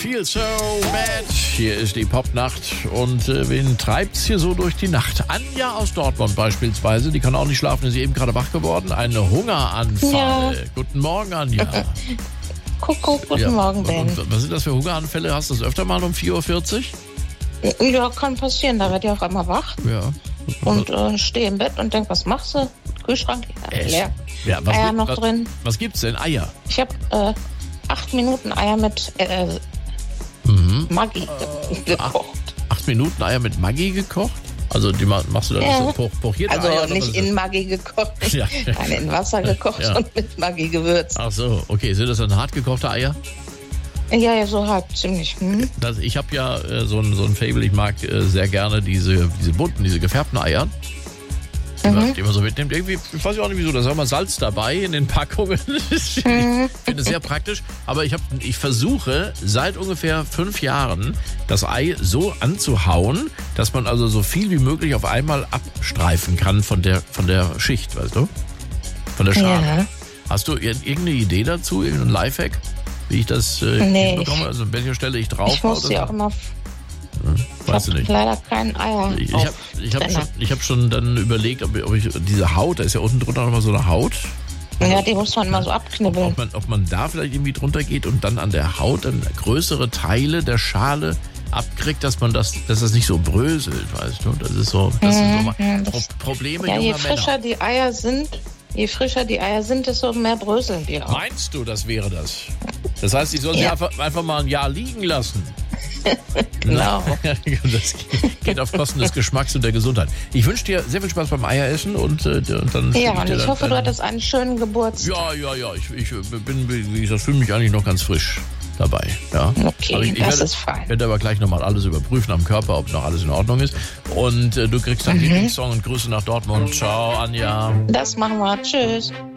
Feel so bad. Hier ist die Popnacht und wen treibt's hier so durch die Nacht? Anja aus Dortmund beispielsweise, die kann auch nicht schlafen, ist eben gerade wach geworden. Ein Hungeranfall. Ja. Guten Morgen, Anja. Kuckuck, guten Morgen, Ben. Und was sind das für Hungeranfälle? Hast du das öfter mal um 4.40 Uhr? Ja, kann passieren, da werd ich auf einmal wach Ja. und stehe im Bett und denk, was machst du? Kühlschrank leer. Ja, Eier noch drin. Was gibt's denn? Eier? Ich habe 8 Minuten Eier mit Maggi gekocht. 8 Minuten Eier mit Maggi gekocht? Also die machst du dann so pochierte Also Eier? nicht in Maggi gekocht, Ja. nein, in Wasser gekocht Ja. und mit Maggi gewürzt. Ach so, okay. Sind das dann hart gekochte Eier? Ja, so halb, ziemlich. Ich habe ja so ein Faible, ich mag sehr gerne diese bunten, diese gefärbten Eier. Die man so mitnimmt. Irgendwie, ich weiß auch nicht wieso, da ist auch mal Salz dabei in den Packungen. Ich finde es sehr praktisch. Aber ich versuche seit ungefähr 5 Jahren das Ei so anzuhauen, dass man also so viel wie möglich auf einmal abstreifen kann von der Schicht, weißt du? Von der Schale. Ja. Hast du irgendeine Idee dazu, irgendeinen Lifehack, wie ich das Nee, hinbekomme? Also an welcher Stelle ich drauf Ich muss sie auch immer... Weißt du Ich nicht. habe leider kein Eier. Ich hab schon dann überlegt, ob ich diese Haut, da ist ja unten drunter nochmal so eine Haut. Ja, die muss man mal so abknibbeln. Ob man da vielleicht irgendwie drunter geht und dann an der Haut dann größere Teile der Schale abkriegt, dass das nicht so bröselt, weißt du? Das ist so Probleme Ja, je junger frischer Männer. die Eier sind, desto mehr bröseln die auch. Meinst du, das wäre das? Das heißt, ich soll sie einfach mal ein Jahr liegen lassen. Genau. Das geht auf Kosten des Geschmacks und der Gesundheit. Ich wünsche dir sehr viel Spaß beim Eieressen und dann... Ja, und ich hoffe, du hattest einen schönen Geburtstag. Ja. Ich bin, wie gesagt, fühle mich eigentlich noch ganz frisch dabei. Ja. Okay, aber ich ist fein. werde aber gleich nochmal alles überprüfen am Körper, ob noch alles in Ordnung ist. Und du kriegst deinen Lieblingssong und Grüße nach Dortmund. Ciao, Anja. Das machen wir. Tschüss.